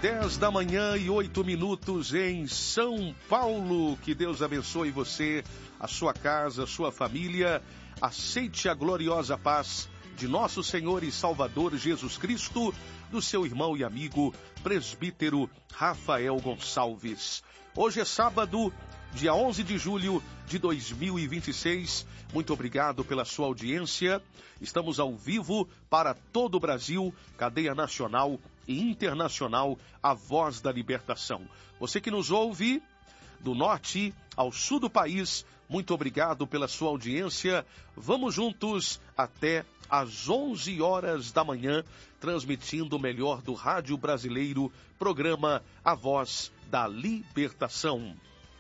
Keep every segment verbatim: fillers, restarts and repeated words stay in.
dez da manhã e oito minutos em São Paulo. Que Deus abençoe você, a sua casa, a sua família. Aceite a gloriosa paz de nosso Senhor e Salvador Jesus Cristo, do seu irmão e amigo, presbítero Rafael Gonçalves. Hoje é sábado, dia onze de julho de dois mil e vinte e seis. Muito obrigado pela sua audiência. Estamos ao vivo para todo o Brasil, cadeia nacional e internacional, a Voz da Libertação. Você que nos ouve do norte ao sul do país, muito obrigado pela sua audiência. Vamos juntos até às onze horas da manhã, transmitindo o melhor do rádio brasileiro, programa A Voz da Libertação.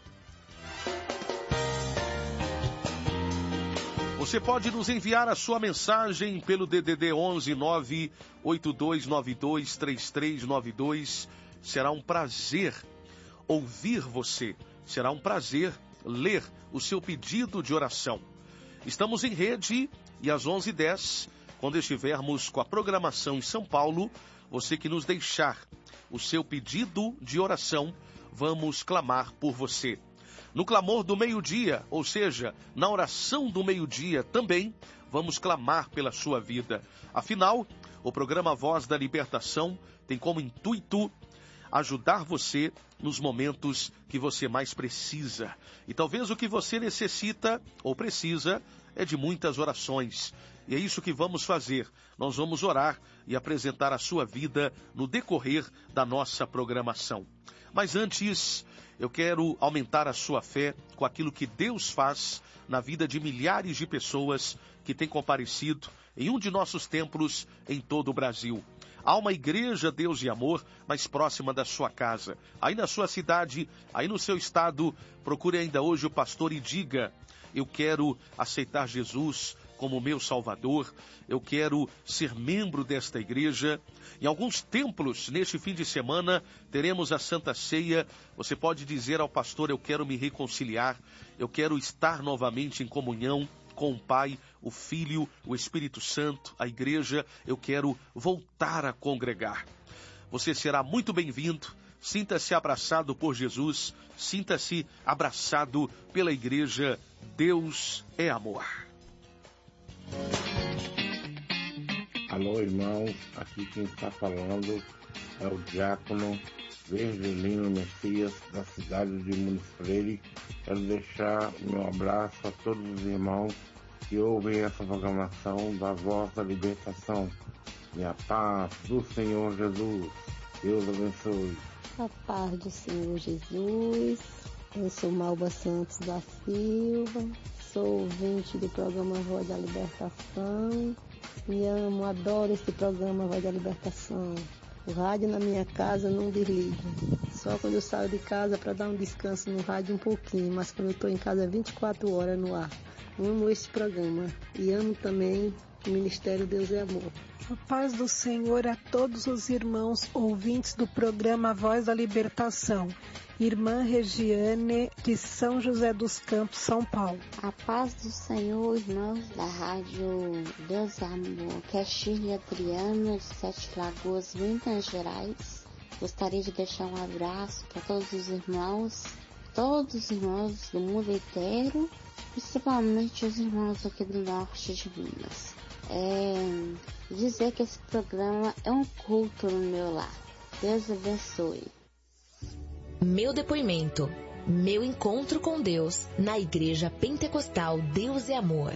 Você pode nos enviar a sua mensagem pelo D D D onze nove oito dois nove dois três três nove dois. Será um prazer ouvir você. Será um prazer ler o seu pedido de oração. Estamos em rede e às onze e dez, quando estivermos com a programação em São Paulo, você que nos deixar o seu pedido de oração, vamos clamar por você. No clamor do meio-dia, ou seja, na oração do meio-dia também, vamos clamar pela sua vida. Afinal, o programa Voz da Libertação tem como intuito ajudar você nos momentos que você mais precisa. E talvez o que você necessita ou precisa é de muitas orações. E é isso que vamos fazer. Nós vamos orar e apresentar a sua vida no decorrer da nossa programação. Mas antes, eu quero aumentar a sua fé com aquilo que Deus faz na vida de milhares de pessoas que têm comparecido em um de nossos templos em todo o Brasil. Há uma igreja Deus e Amor mais próxima da sua casa. Aí na sua cidade, aí no seu estado, procure ainda hoje o pastor e diga: eu quero aceitar Jesus como meu Salvador, eu quero ser membro desta igreja. Em alguns templos, neste fim de semana, teremos a Santa Ceia. Você pode dizer ao pastor: eu quero me reconciliar, eu quero estar novamente em comunhão com o Pai, o Filho, o Espírito Santo, a igreja. Eu quero voltar a congregar. Você será muito bem-vindo. Sinta-se abraçado por Jesus, sinta-se abraçado pela igreja. Deus é amor. Alô, irmãos, aqui quem está falando é o diácono Virgilino Messias, da cidade de Muniz Freire. Quero deixar meu abraço a todos os irmãos que ouvem essa programação da Voz da Libertação. E a paz do Senhor Jesus. Deus abençoe. A paz do Senhor Jesus. Eu sou Malba Santos da Silva, sou ouvinte do programa Voz da Libertação e amo, adoro esse programa Voz da Libertação. O rádio na minha casa não desliga, só quando eu saio de casa para dar um descanso no rádio um pouquinho, mas quando eu estou em casa vinte e quatro horas no ar. Amo esse programa e amo também o Ministério Deus é Amor. A paz do Senhor a todos os irmãos ouvintes do programa Voz da Libertação. Irmã Regiane, de São José dos Campos, São Paulo. A paz do Senhor, irmãos da rádio Deus é Amor, que é Shirley Adriana, de Sete Lagoas, Minas Gerais. Gostaria de deixar um abraço para todos os irmãos, todos os irmãos do mundo inteiro, principalmente os irmãos aqui do norte de Minas. É, dizer que esse programa é um culto no meu lar. Deus abençoe. Meu depoimento, meu encontro com Deus na Igreja Pentecostal Deus é Amor.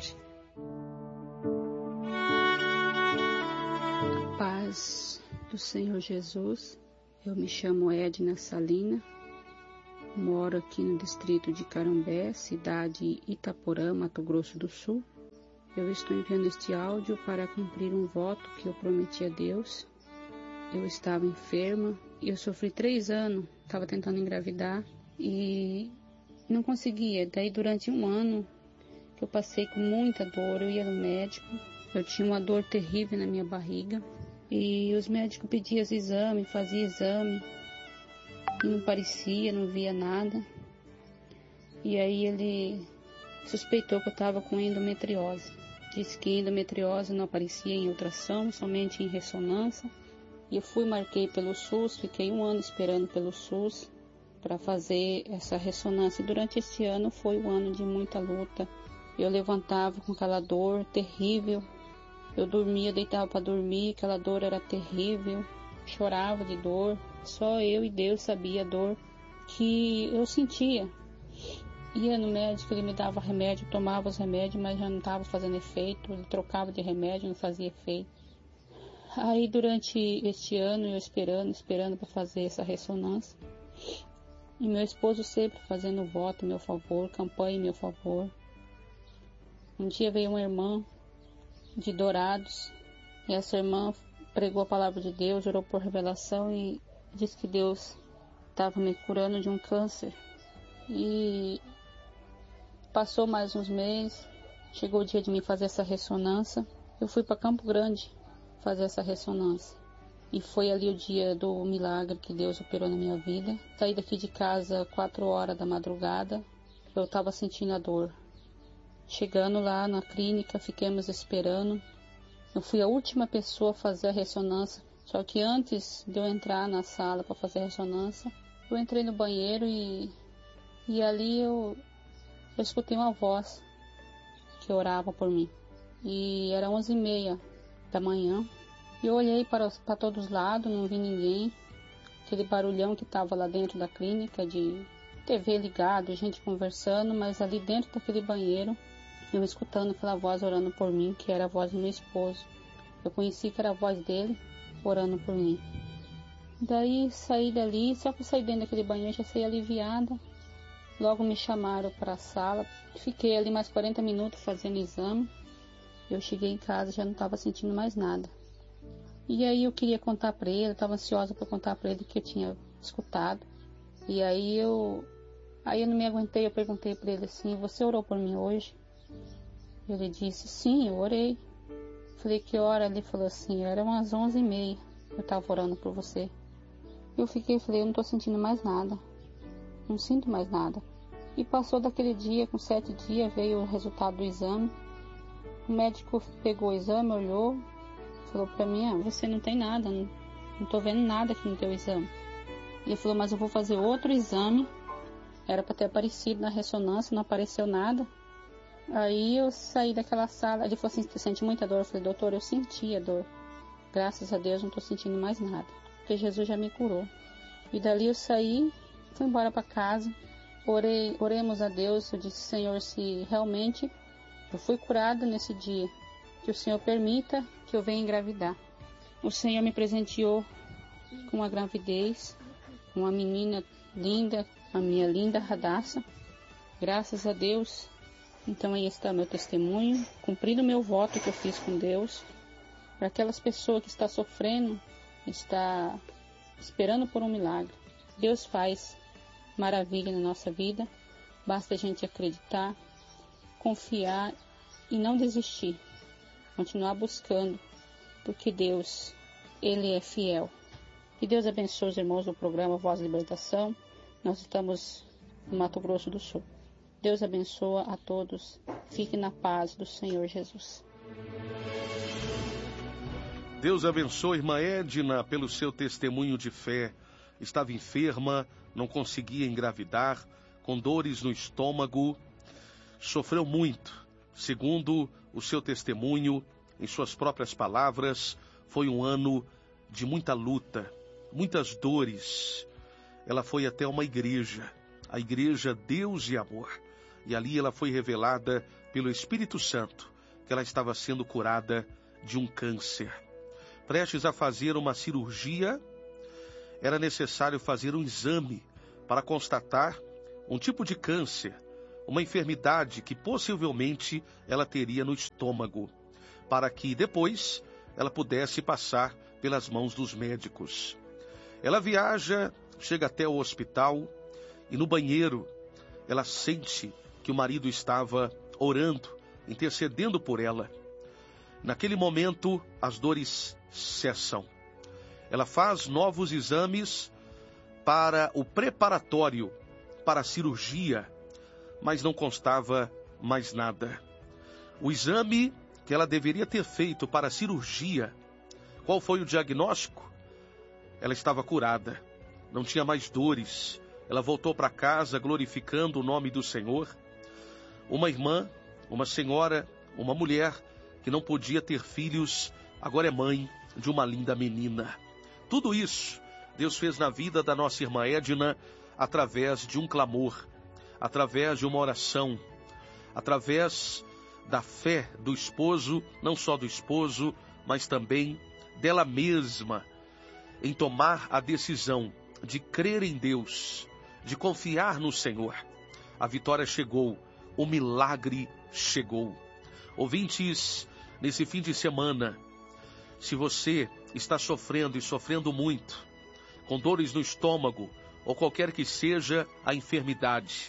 Paz do Senhor Jesus. Eu me chamo Edna Salina, moro aqui no distrito de Carambé, cidade Itaporã, Mato Grosso do Sul. Eu estou enviando este áudio para cumprir um voto que eu prometi a Deus. Eu estava enferma e eu sofri três anos, estava tentando engravidar e não conseguia. Daí durante um ano que eu passei com muita dor, eu ia no médico, eu tinha uma dor terrível na minha barriga e os médicos pediam exame, faziam exame e não parecia, não via nada. E aí ele suspeitou que eu estava com endometriose. Disse que endometriose não aparecia em ultrassom, somente em ressonância. E eu fui, marquei pelo SUS, fiquei um ano esperando pelo SUS para fazer essa ressonância. E durante esse ano foi um ano de muita luta. Eu levantava com aquela dor terrível. Eu dormia, deitava para dormir, aquela dor era terrível. Chorava de dor. Só eu e Deus sabia a dor que eu sentia. Ia no médico, ele me dava remédio, tomava os remédios, mas já não estava fazendo efeito. Ele trocava de remédio, não fazia efeito. Aí durante este ano, eu esperando, esperando para fazer essa ressonância. E meu esposo sempre fazendo voto em meu favor, campanha em meu favor. Um dia veio uma irmã de Dourados, e essa irmã pregou a palavra de Deus, orou por revelação e disse que Deus estava me curando de um câncer. E passou mais uns meses, chegou o dia de me fazer essa ressonância. Eu fui para Campo Grande fazer essa ressonância. E foi ali o dia do milagre que Deus operou na minha vida. Saí daqui de casa quatro horas da madrugada, eu estava sentindo a dor. Chegando lá na clínica, fiquemos esperando. Eu fui a última pessoa a fazer a ressonância. Só que antes de eu entrar na sala para fazer a ressonância, eu entrei no banheiro e, e ali eu, eu escutei uma voz que orava por mim. E era onze e meia da manhã. Eu olhei para, para todos os lados, não vi ninguém. Aquele barulhão que estava lá dentro da clínica, de T V ligado, gente conversando, mas ali dentro daquele banheiro, eu escutando aquela voz orando por mim, que era a voz do meu esposo. Eu conheci que era a voz dele orando por mim. Daí saí dali, só que eu saí dentro daquele banheiro, já saí aliviada. Logo me chamaram para a sala, fiquei ali mais quarenta minutos fazendo exame. Eu cheguei em casa, já não estava sentindo mais nada. E aí eu queria contar para ele, estava ansiosa para contar para ele o que eu tinha escutado. E aí eu, aí eu não me aguentei, eu perguntei para ele assim: você orou por mim hoje? Ele disse: sim, eu orei. Falei: que hora? Ele falou assim: era umas onze e meia, eu estava orando por você. Eu fiquei, falei: eu não estou sentindo mais nada, não sinto mais nada. E passou daquele dia, com sete dias, veio o resultado do exame. O médico pegou o exame, olhou, falou para mim: ah, você não tem nada, não, não tô vendo nada aqui no teu exame. Ele falou: mas eu vou fazer outro exame. Era para ter aparecido na ressonância, não apareceu nada. Aí eu saí daquela sala, ele falou assim: você sente muita dor? Eu falei: doutor, eu senti a dor. Graças a Deus não tô sentindo mais nada, porque Jesus já me curou. E dali eu saí, fui embora para casa, orei, oremos a Deus. Eu disse: Senhor, se realmente eu fui curada nesse dia, que o Senhor permita que eu venha engravidar. O Senhor me presenteou com uma gravidez, uma menina linda, a minha linda Radassa. Graças a Deus. Então aí está meu testemunho, cumprindo o meu voto que eu fiz com Deus. Para aquelas pessoas que estão sofrendo, está esperando por um milagre. Deus faz maravilha na nossa vida. Basta a gente acreditar, confiar e não desistir. Continuar buscando, porque Deus, Ele é fiel. Que Deus abençoe os irmãos do programa Voz da Libertação. Nós estamos no Mato Grosso do Sul. Deus abençoa a todos. Fique na paz do Senhor Jesus. Deus abençoe irmã Edna pelo seu testemunho de fé. Estava enferma, não conseguia engravidar, com dores no estômago. Sofreu muito. Segundo o seu testemunho, em suas próprias palavras, foi um ano de muita luta, muitas dores. Ela foi até uma igreja, a igreja Deus e Amor. E ali ela foi revelada pelo Espírito Santo que ela estava sendo curada de um câncer. Prestes a fazer uma cirurgia, era necessário fazer um exame para constatar um tipo de câncer, uma enfermidade que possivelmente ela teria no estômago, para que depois ela pudesse passar pelas mãos dos médicos. Ela viaja, chega até o hospital e no banheiro ela sente que o marido estava orando, intercedendo por ela. Naquele momento, as dores cessam. Ela faz novos exames para o preparatório, para a cirurgia, mas não constava mais nada. O exame que ela deveria ter feito para a cirurgia, qual foi o diagnóstico? ela estava curada, não tinha mais dores. Ela voltou para casa glorificando o nome do Senhor. Uma irmã, uma senhora, uma mulher que não podia ter filhos, agora é mãe de uma linda menina. Tudo isso Deus fez na vida da nossa irmã Edna através de um clamor, através de uma oração, através da fé do esposo, não só do esposo, mas também dela mesma, em tomar a decisão de crer em Deus, de confiar no Senhor. A vitória chegou, o milagre chegou. Ouvintes, nesse fim de semana, se você está sofrendo e sofrendo muito, com dores no estômago, ou qualquer que seja a enfermidade,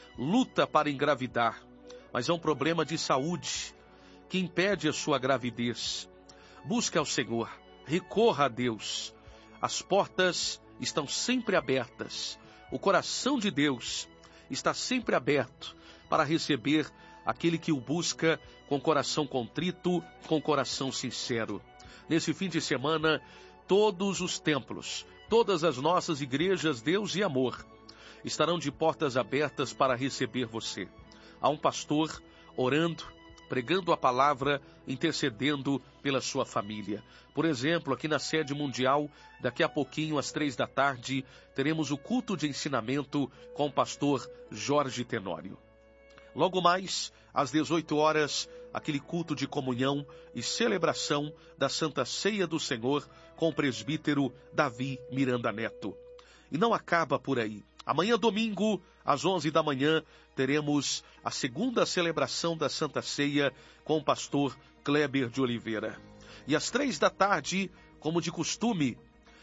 luta para engravidar, mas é um problema de saúde que impede a sua gravidez, busque ao Senhor, recorra a Deus. As portas estão sempre abertas, o coração de Deus está sempre aberto para receber aquele que o busca com coração contrito, com coração sincero. Nesse fim de semana, todos os templos, todas as nossas igrejas Deus e Amor estarão de portas abertas para receber você. Há um pastor orando, pregando a palavra, intercedendo pela sua família. Por exemplo, aqui na sede mundial, daqui a pouquinho, às três da tarde, teremos o culto de ensinamento com o pastor Jorge Tenório. Logo mais, às dezoito horas, aquele culto de comunhão e celebração da Santa Ceia do Senhor com o presbítero Davi Miranda Neto. E não acaba por aí. Amanhã, domingo, às onze da manhã, teremos a segunda celebração da Santa Ceia com o pastor Kleber de Oliveira. E às três da tarde, como de costume,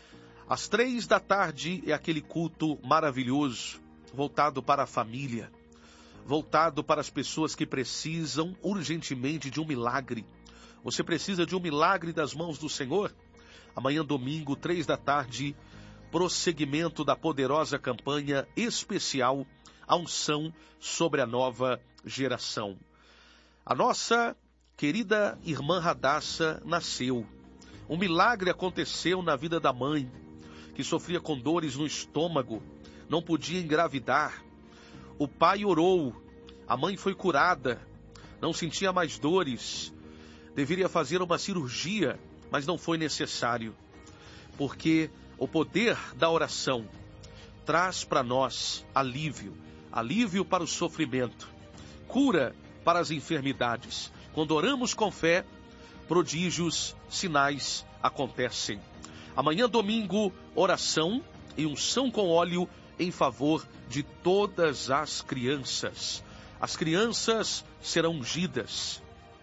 às três da tarde é aquele culto maravilhoso, voltado para a família, voltado para as pessoas que precisam urgentemente de um milagre. Você precisa de um milagre das mãos do Senhor? Amanhã, domingo, três da tarde, prosseguimento da poderosa campanha especial A Unção sobre a Nova Geração. A nossa querida irmã Radassa nasceu. Um milagre aconteceu na vida da mãe, que sofria com dores no estômago, não podia engravidar. O pai orou, a mãe foi curada, não sentia mais dores, deveria fazer uma cirurgia, mas não foi necessário, porque o poder da oração traz para nós alívio, alívio para o sofrimento, cura para as enfermidades. Quando oramos com fé, prodígios, sinais acontecem. Amanhã, domingo, oração e unção com óleo em favor de todas as crianças. As crianças serão ungidas.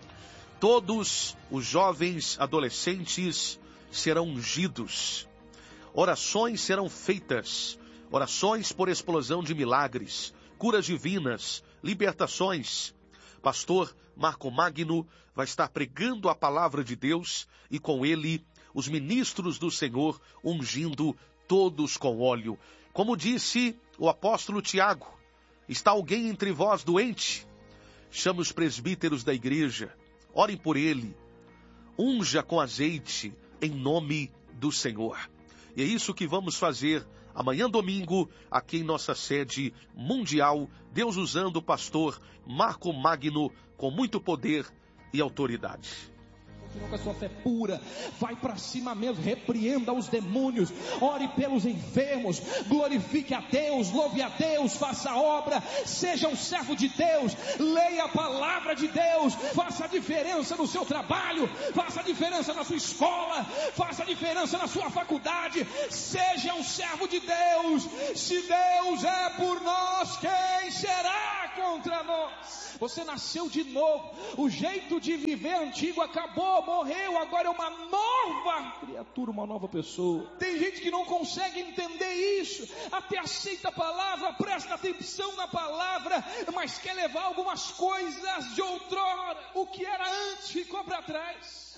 Todos os jovens adolescentes serão ungidos. Orações serão feitas. Orações por explosão de milagres, curas divinas, libertações. Pastor Marco Magno vai estar pregando a palavra de Deus e com ele os ministros do Senhor ungindo todos com óleo. Como disse o apóstolo Tiago, está alguém entre vós doente? Chame os presbíteros da igreja, orem por ele, unja com azeite em nome do Senhor. E é isso que vamos fazer amanhã, domingo, aqui em nossa sede mundial, Deus usando o pastor Marco Magno com muito poder e autoridade. Continua com a sua fé pura, vai para cima mesmo, repreenda os demônios, ore pelos enfermos, glorifique a Deus, louve a Deus, faça a obra, seja um servo de Deus, leia a palavra de Deus, faça a diferença no seu trabalho, faça a diferença na sua escola, faça a diferença na sua faculdade, seja um servo de Deus. Se Deus é por nós, quem será contra nós? Você nasceu de novo, o jeito de viver antigo acabou, morreu, agora é uma nova criatura, uma nova pessoa. Tem gente que não consegue entender isso, até aceita a palavra, presta atenção na palavra, mas quer levar algumas coisas de outrora. O que era antes ficou para trás.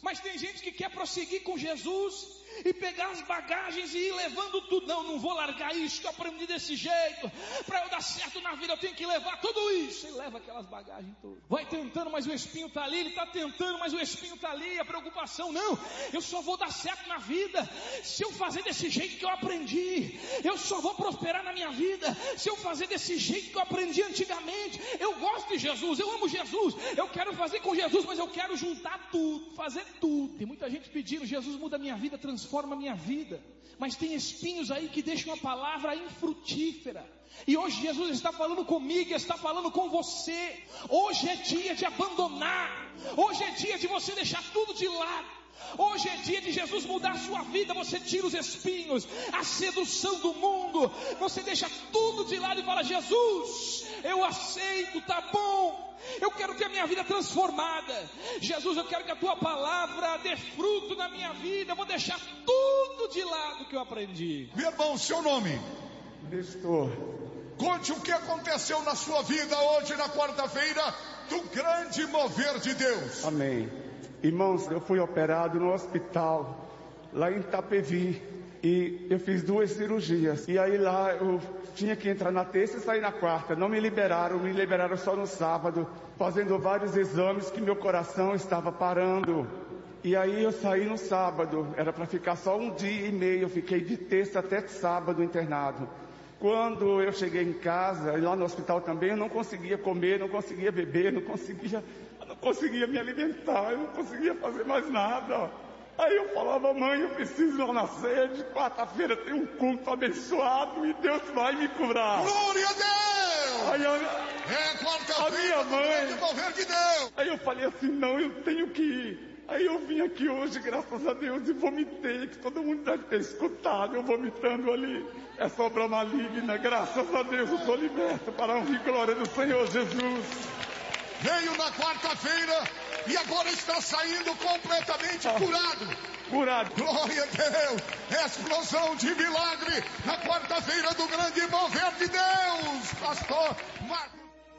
Mas tem gente que quer prosseguir com Jesus e pegar as bagagens e ir levando tudo. Não, não vou largar isso que eu aprendi desse jeito. Para eu dar certo na vida eu tenho que levar tudo isso. E leva aquelas bagagens todas. Vai tentando, mas o espinho está ali. Ele está tentando, mas o espinho está ali. A preocupação, não, eu só vou dar certo na vida se eu fazer desse jeito que eu aprendi. Eu só vou prosperar na minha vida se eu fazer desse jeito que eu aprendi antigamente. Eu gosto de Jesus, eu amo Jesus, eu quero fazer com Jesus, mas eu quero juntar tudo, fazer tudo. Tem muita gente pedindo: Jesus, muda a minha vida, transforma a minha vida. Mas tem espinhos aí que deixam a palavra infrutífera. E hoje Jesus está falando comigo, está falando com você. Hoje é dia de abandonar. Hoje é dia de você deixar tudo de lado. Hoje é dia de Jesus mudar a sua vida. Você tira os espinhos, a sedução do mundo. Você deixa tudo de lado e fala: Jesus, eu aceito, tá bom. Eu quero ter a minha vida transformada. Jesus, eu quero que a tua palavra dê fruto na minha vida. Eu vou deixar tudo de lado que eu aprendi. Meu irmão, seu nome? Nestor. Conte o que aconteceu na sua vida hoje, na quarta-feira, do grande mover de Deus. Amém. Irmãos, eu fui operado no hospital, lá em Itapevi, e eu fiz duas cirurgias. E aí lá eu tinha que entrar na terça e sair na quarta. Não me liberaram, me liberaram só no sábado, fazendo vários exames que meu coração estava parando. E aí eu saí no sábado, era para ficar só um dia e meio, eu fiquei de terça até sábado internado. Quando eu cheguei em casa, e lá no hospital também, eu não conseguia comer, não conseguia beber, não conseguia... Eu não conseguia me alimentar, eu não conseguia fazer mais nada. Aí eu falava: mãe, eu preciso ir na ceia de quarta-feira, tem um culto abençoado e Deus vai me curar. Glória a Deus! Aí a, é quarta-feira, a minha mãe, mover de Deus. Aí eu falei assim: não, eu tenho que ir. Aí eu vim aqui hoje, graças a Deus, e vomitei, que todo mundo deve ter escutado, eu vomitando ali. É sobra maligna, graças a Deus eu sou liberto para a honra e glória do Senhor Jesus. Veio na quarta-feira e agora está saindo completamente ah, curado. Curado. Glória a Deus. Explosão de milagre na quarta-feira do grande mover de Deus. Pastor Marcos.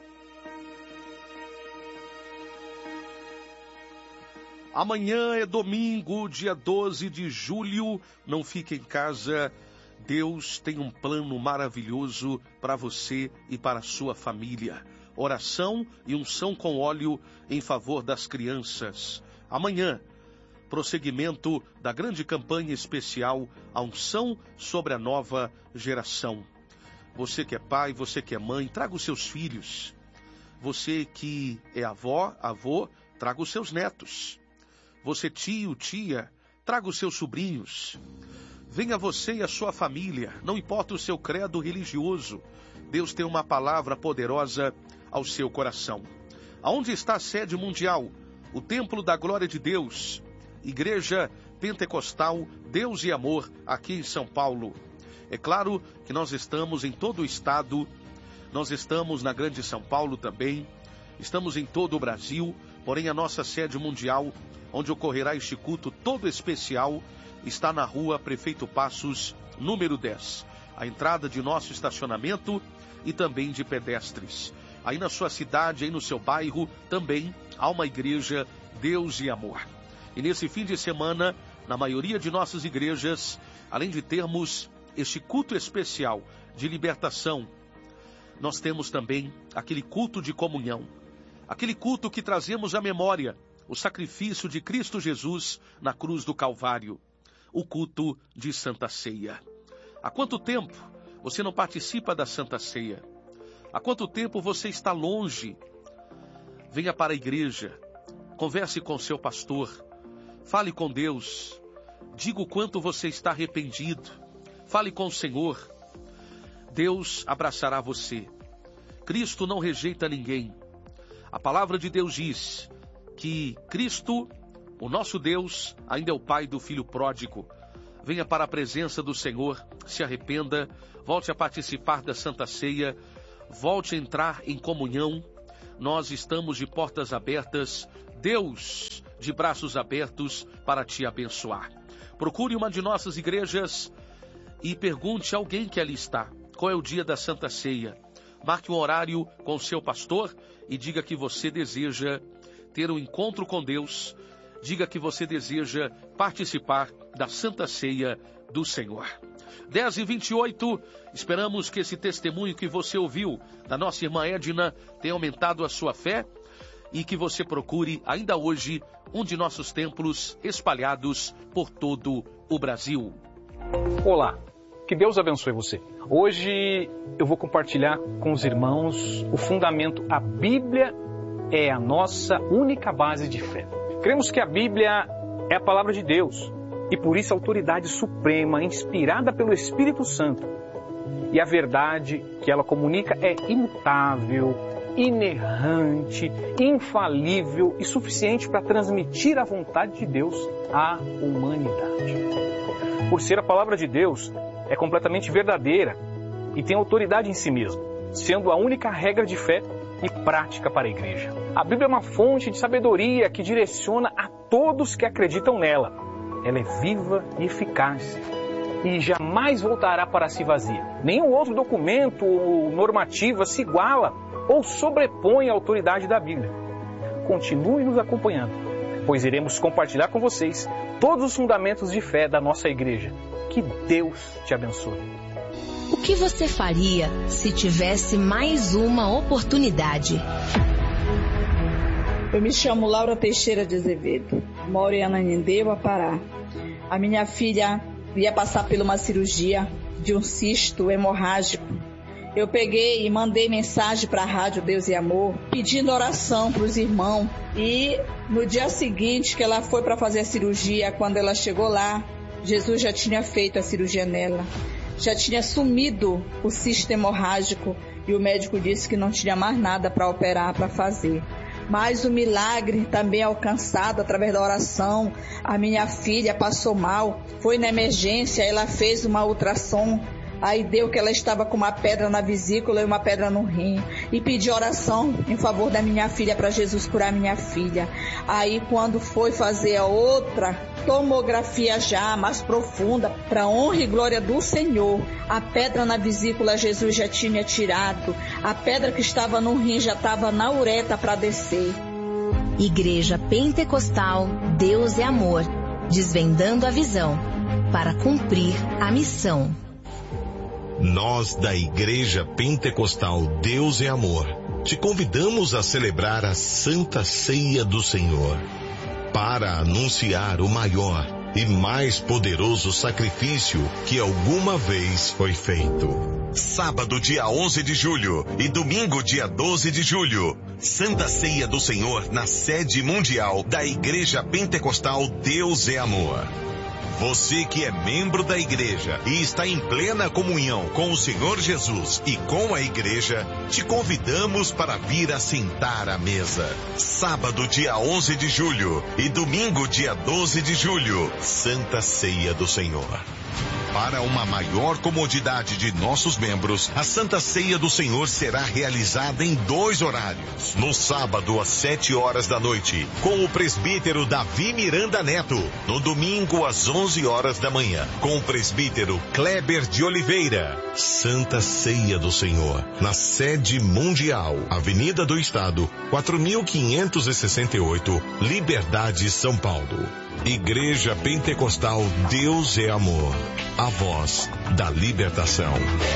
Amanhã é domingo, dia doze de julho. Não fique em casa. Deus tem um plano maravilhoso para você e para a sua família. Oração e unção com óleo em favor das crianças. Amanhã, prosseguimento da grande campanha especial, a unção sobre a nova geração. Você que é pai, você que é mãe, traga os seus filhos. Você que é avó, avô, traga os seus netos. Você tio, tia, traga os seus sobrinhos. Venha você e a sua família, não importa o seu credo religioso. Deus tem uma palavra poderosa ao seu coração. Aonde está a sede mundial? O Templo da Glória de Deus, Igreja Pentecostal Deus e Amor, aqui em São Paulo. É claro que nós estamos em todo o estado, nós estamos na Grande São Paulo também, estamos em todo o Brasil, porém a nossa sede mundial, onde ocorrerá este culto todo especial, está na rua Prefeito Passos, número dez. A entrada de nosso estacionamento e também de pedestres. Aí na sua cidade, aí no seu bairro, também há uma igreja Deus e Amor. E nesse fim de semana, na maioria de nossas igrejas, além de termos este culto especial de libertação, nós temos também aquele culto de comunhão. Aquele culto que trazemos à memória o sacrifício de Cristo Jesus na cruz do Calvário. O culto de Santa Ceia. Há quanto tempo você não participa da Santa Ceia? Há quanto tempo você está longe? Venha para a igreja, converse com seu pastor, fale com Deus, diga o quanto você está arrependido, fale com o Senhor. Deus abraçará você. Cristo não rejeita ninguém. A palavra de Deus diz que Cristo, o nosso Deus, ainda é o Pai do Filho pródigo. Venha para a presença do Senhor, se arrependa, volte a participar da Santa Ceia, volte a entrar em comunhão. Nós estamos de portas abertas, Deus de braços abertos para te abençoar. Procure uma de nossas igrejas e pergunte a alguém que ali está, qual é o dia da Santa Ceia. Marque um horário com o seu pastor e diga que você deseja ter um encontro com Deus, diga que você deseja participar da Santa Ceia do Senhor. dez e vinte e oito, esperamos que esse testemunho que você ouviu da nossa irmã Edna tenha aumentado a sua fé e que você procure ainda hoje um de nossos templos espalhados por todo o Brasil. Olá, que Deus abençoe você. Hoje eu vou compartilhar com os irmãos o fundamento. A Bíblia é a nossa única base de fé. Cremos que a Bíblia é a palavra de Deus e por isso a autoridade suprema, inspirada pelo Espírito Santo. E a verdade que ela comunica é imutável, inerrante, infalível e suficiente para transmitir a vontade de Deus à humanidade. Por ser a palavra de Deus, é completamente verdadeira e tem autoridade em si mesma, sendo a única regra de fé e prática para a igreja. A Bíblia é uma fonte de sabedoria que direciona a todos que acreditam nela. Ela é viva e eficaz e jamais voltará para si vazia. Nenhum outro documento ou normativa se iguala ou sobrepõe a autoridade da Bíblia. Continue nos acompanhando, pois iremos compartilhar com vocês todos os fundamentos de fé da nossa igreja. Que Deus te abençoe. O que você faria se tivesse mais uma oportunidade? Eu me chamo Laura Teixeira de Azevedo, moro em Ananindeua, Pará. A minha filha ia passar por uma cirurgia de um cisto hemorrágico. Eu peguei e mandei mensagem para a Rádio Deus e Amor, pedindo oração para os irmãos. E no dia seguinte que ela foi para fazer a cirurgia, quando ela chegou lá, Jesus já tinha feito a cirurgia nela. Já tinha sumido o cisto hemorrágico e o médico disse que não tinha mais nada para operar, para fazer. Mas o milagre também alcançado através da oração. A minha filha passou mal, foi na emergência, ela fez uma ultrassom. Aí deu que ela estava com uma pedra na vesícula e uma pedra no rim. E pedi oração em favor da minha filha para Jesus curar minha filha. Aí quando foi fazer a outra tomografia já mais profunda, para honra e glória do Senhor, a pedra na vesícula Jesus já tinha tirado. A pedra que estava no rim já estava na ureta para descer. Igreja Pentecostal Deus é Amor, desvendando a visão para cumprir a missão. Nós da Igreja Pentecostal Deus é Amor te convidamos a celebrar a Santa Ceia do Senhor para anunciar o maior e mais poderoso sacrifício que alguma vez foi feito. Sábado, dia onze de julho e domingo, dia doze de julho, Santa Ceia do Senhor na sede mundial da Igreja Pentecostal Deus é Amor. Você que é membro da igreja e está em plena comunhão com o Senhor Jesus e com a igreja, te convidamos para vir assentar à mesa. Sábado, dia onze de julho e domingo, dia doze de julho, Santa Ceia do Senhor. Para uma maior comodidade de nossos membros, a Santa Ceia do Senhor será realizada em dois horários. No sábado, às sete horas da noite, com o presbítero Davi Miranda Neto. No domingo, às onze horas da manhã, com o presbítero Kleber de Oliveira. Santa Ceia do Senhor, na sede mundial, Avenida do Estado, quatro mil quinhentos e sessenta e oito, Liberdade, São Paulo. Igreja Pentecostal Deus é Amor, a voz da libertação.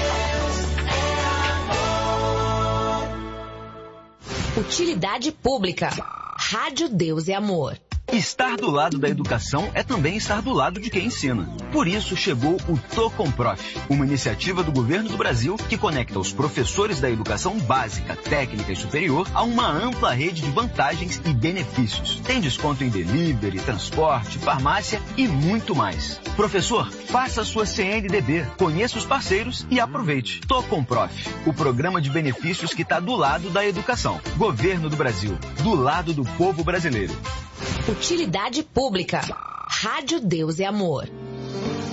Utilidade pública. Rádio Deus é Amor. Estar do lado da educação é também estar do lado de quem ensina. Por isso chegou o Tocomprof, uma iniciativa do governo do Brasil que conecta os professores da educação básica, técnica e superior a uma ampla rede de vantagens e benefícios. Tem desconto em delivery, transporte, farmácia e muito mais. Professor, faça sua C N D B, conheça os parceiros e aproveite. Tocomprof, o programa de benefícios que está do lado da educação. Governo do Brasil, do lado do povo brasileiro. Utilidade pública. Rádio Deus é Amor.